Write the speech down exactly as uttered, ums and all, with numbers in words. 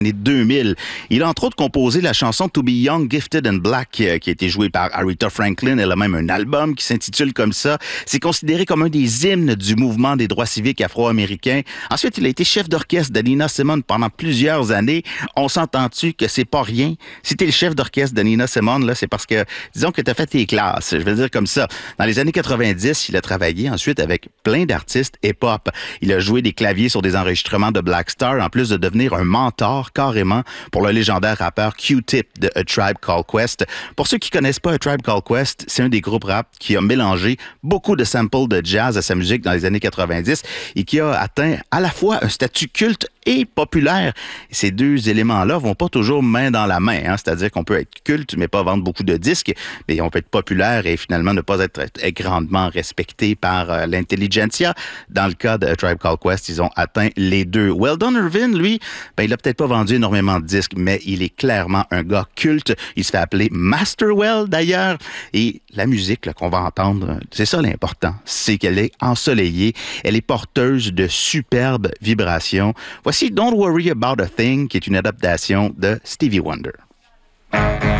années deux mille. Il a entre autres composé la chanson To Be Young, Gifted and Black, qui a été jouée par Aretha Franklin. Elle a même un album qui s'intitule comme ça. C'est considéré comme un des hymnes du mouvement des droits civiques afro-américains. Ensuite, il a été chef d'orchestre de Nina Simone pendant plusieurs années. On s'entend-tu que c'est pas rien? Si t'es le chef d'orchestre de Nina Simone, là, c'est parce que, disons que t'as fait tes classes. Je vais dire comme ça. Dans les années quatre-vingt-dix, il a travaillé ensuite avec plein d'artistes hip-hop. Il a joué des claviers sur des enregistrements de Black Star, en plus de devenir un mentor carrément pour le légendaire rappeur Q-Tip de A Tribe Called Quest. Pour ceux qui connaissent pas A Tribe Called Quest, c'est un des groupes rap qui a mélangé beaucoup de samples de jazz à sa musique dans les années quatre-vingt-dix et qui a atteint à la fois un statut culte et populaire. Ces deux éléments-là vont pas toujours main dans la main, hein? C'est-à-dire qu'on peut être culte mais pas vendre beaucoup de disques, mais on peut être populaire et finalement ne pas être, être grandement respecté par euh, l'intelligentsia. Dans le cas de A Tribe Called Quest, ils ont atteint les deux. Weldon Irvin, lui, ben, il a peut-être pas vendu énormément de disques, mais il est clairement un gars culte. Il se fait appeler Masterwell, d'ailleurs. Et la musique là, qu'on va entendre, c'est ça l'important, c'est qu'elle est ensoleillée, elle est porteuse de superbes vibrations. Voici Don't Worry About a Thing, qui est une adaptation de Stevie Wonder.